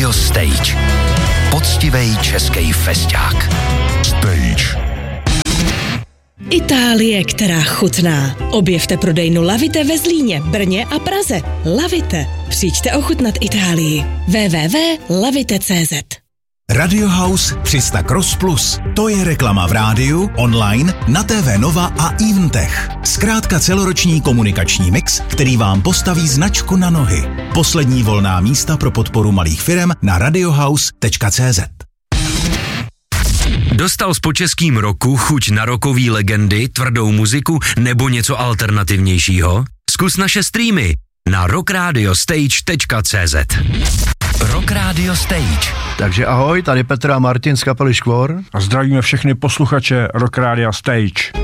Radio Stage. Poctivej český festák. Stage. Itálie, která chutná. Objevte prodejnu Lavite ve Zlíně, Brně a Praze. Lavite. Přijďte ochutnat Itálii. www.lavite.cz. Radio House 300 Cross Plus. To je reklama v rádiu, online, na TV Nova a Eventech. Zkrátka celoroční komunikační mix, který vám postaví značku na nohy. Poslední volná místa pro podporu malých firem na radiohouse.cz. Dostal s počeským roku chuť na rokový legendy, tvrdou muziku nebo něco alternativnějšího? Zkus naše streamy na rockradiostage.cz. Rock Radio Stage. Takže ahoj, tady Petr a Martin z kapely Škvor. A zdravíme všechny posluchače Rock Radio Stage.